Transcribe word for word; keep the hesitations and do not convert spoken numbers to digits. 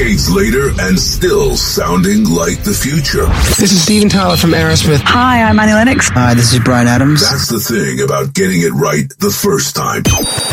Decades later and still sounding like the future. This is Steven Tyler from Aerosmith. Hi, I'm Annie Lennox. Hi, this is Bryan Adams. That's the thing about getting it right the first time.